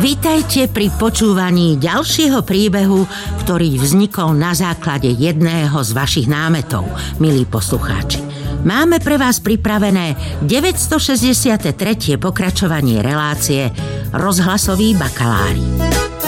Vítajte pri počúvaní ďalšieho príbehu, ktorý vznikol na základe jedného z vašich námetov, milí poslucháči. Máme pre vás pripravené 963. pokračovanie relácie Rozhlasoví bakalári.